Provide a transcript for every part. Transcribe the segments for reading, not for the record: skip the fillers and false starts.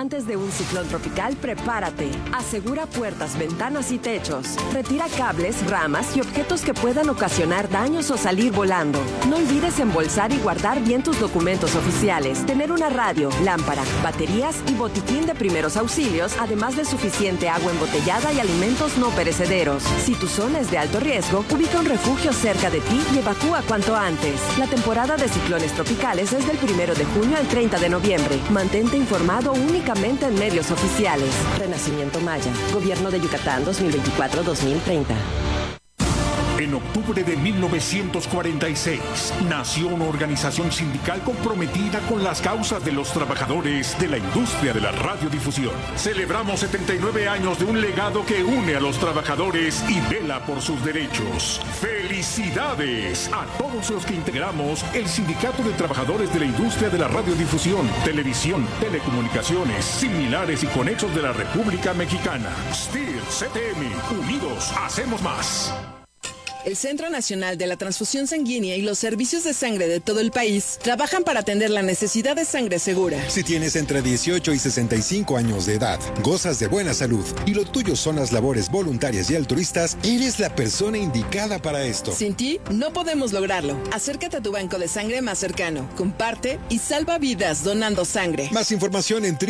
Antes de un ciclón tropical, prepárate. Asegura puertas, ventanas y techos. Retira cables, ramas y objetos que puedan ocasionar daños o salir volando. No olvides embolsar y guardar bien tus documentos oficiales. Tener una radio, lámpara, baterías y botiquín de primeros auxilios, además de suficiente agua embotellada y alimentos no perecederos. Si tu zona es de alto riesgo, ubica un refugio cerca de ti y evacúa cuanto antes. La temporada de ciclones tropicales es del 1 de junio al 30 de noviembre. Mantente informado únicamente en medios oficiales. Renacimiento Maya. Gobierno de Yucatán 2024-2030. En octubre de 1946 nació una organización sindical comprometida con las causas de los trabajadores de la industria de la radiodifusión. Celebramos 79 años de un legado que une a los trabajadores y vela por sus derechos. ¡Felicidades a todos los que integramos el Sindicato de Trabajadores de la Industria de la Radiodifusión, Televisión, Telecomunicaciones, Similares y Conexos de la República Mexicana! STIR, CTM, unidos hacemos más. El Centro Nacional de la Transfusión Sanguínea y los servicios de sangre de todo el país trabajan para atender la necesidad de sangre segura. Si tienes entre 18 y 65 años de edad, gozas de buena salud y lo tuyo son las labores voluntarias y altruistas, eres la persona indicada para esto. Sin ti, no podemos lograrlo. Acércate a tu banco de sangre más cercano, comparte y salva vidas donando sangre. Más información en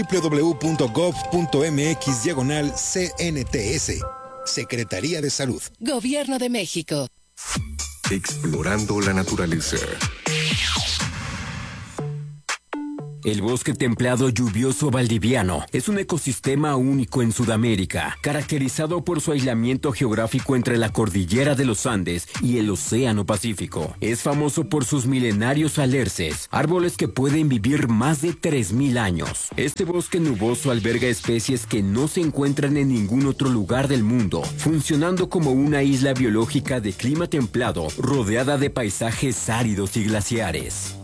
www.gov.mx/CNTS. Secretaría de Salud. Gobierno de México. Explorando la naturaleza. El bosque templado lluvioso valdiviano es un ecosistema único en Sudamérica, caracterizado por su aislamiento geográfico entre la cordillera de los Andes y el Océano Pacífico. Es famoso por sus milenarios alerces, árboles que pueden vivir más de 3.000 años. Este bosque nuboso alberga especies que no se encuentran en ningún otro lugar del mundo, funcionando como una isla biológica de clima templado, rodeada de paisajes áridos y glaciares.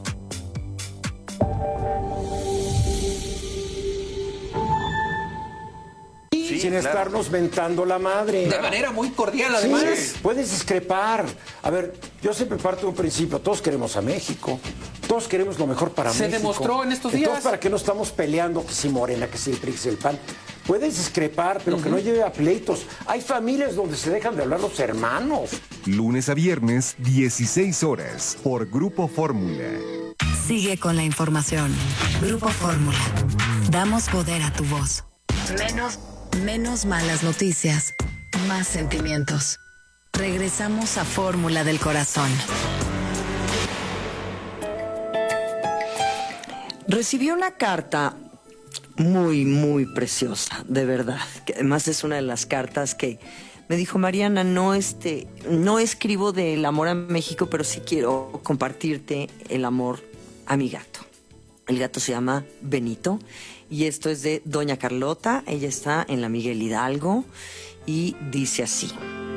Sin estarnos mentando la madre. De manera muy cordial, además. Sí, puedes discrepar. A ver, yo siempre parto de un principio. Todos queremos a México. Todos queremos lo mejor para México. Se demostró en estos días. Entonces, ¿para qué no estamos peleando que si Morena, que si el PRI, que si el PAN? Puedes discrepar, pero que no lleve a pleitos. Hay familias donde se dejan de hablar los hermanos. Lunes a viernes, 16 horas, por Grupo Fórmula. Sigue con la información. Grupo Fórmula. Damos poder a tu voz. Menos malas noticias, más sentimientos. Regresamos a Fórmula del Corazón. Recibí una carta muy, muy preciosa, de verdad. Que además es una de las cartas que me dijo Mariana, no escribo del amor a México, pero sí quiero compartirte el amor a mi gato. El gato se llama Benito. Y esto es de Doña Carlota. Ella está en la Miguel Hidalgo y dice así: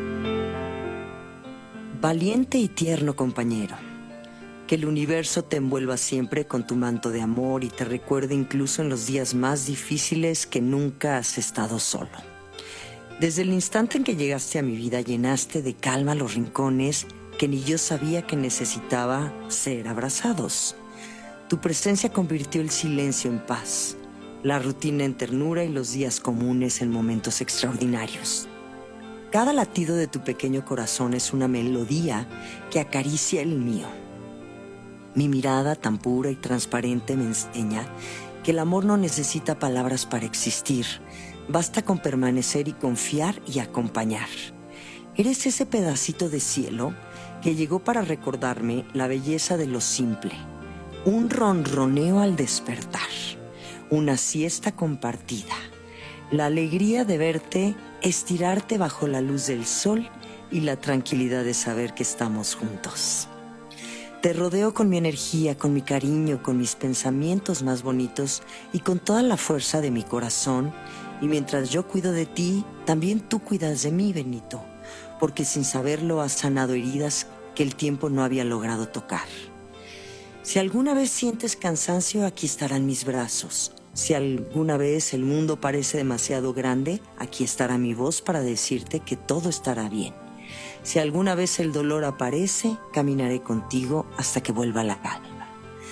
valiente y tierno compañero, que el universo te envuelva siempre con tu manto de amor y te recuerde incluso en los días más difíciles que nunca has estado solo. Desde el instante en que llegaste a mi vida llenaste de calma los rincones que ni yo sabía que necesitaba ser abrazados. Tu presencia convirtió el silencio en paz, la rutina en ternura y los días comunes en momentos extraordinarios. Cada latido de tu pequeño corazón es una melodía que acaricia el mío. Mi mirada tan pura y transparente me enseña que el amor no necesita palabras para existir. Basta con permanecer y confiar y acompañar. Eres ese pedacito de cielo que llegó para recordarme la belleza de lo simple. Un ronroneo al despertar. Una siesta compartida, la alegría de verte estirarte bajo la luz del sol y la tranquilidad de saber que estamos juntos. Te rodeo con mi energía, con mi cariño, con mis pensamientos más bonitos y con toda la fuerza de mi corazón. Y mientras yo cuido de ti, también tú cuidas de mí, Benito, porque sin saberlo has sanado heridas que el tiempo no había logrado tocar. Si alguna vez sientes cansancio, aquí estarán mis brazos. Si alguna vez el mundo parece demasiado grande, aquí estará mi voz para decirte que todo estará bien. Si alguna vez el dolor aparece, caminaré contigo hasta que vuelva la calma.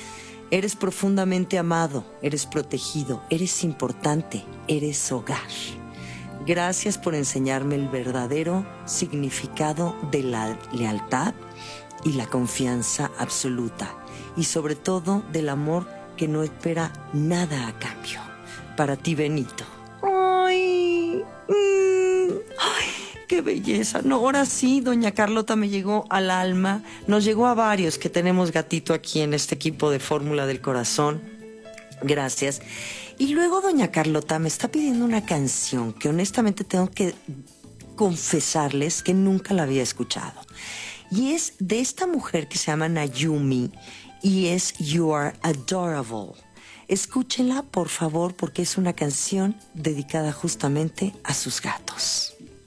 Eres profundamente amado, eres protegido, eres importante, eres hogar. Gracias por enseñarme el verdadero significado de la lealtad y la confianza absoluta. Y sobre todo del amor que no espera nada a cambio. Para ti, Benito. ¡Ay! ¡Ay! ¡Qué belleza! No, ahora sí, doña Carlota me llegó al alma. Nos llegó a varios que tenemos gatito aquí en este equipo de Fórmula del Corazón. Gracias. Y luego doña Carlota me está pidiendo una canción que honestamente tengo que confesarles que nunca la había escuchado. Y es de esta mujer que se llama Nayumi y es You Are Adorable. Escúchenla, por favor, porque es una canción dedicada justamente a sus gatos.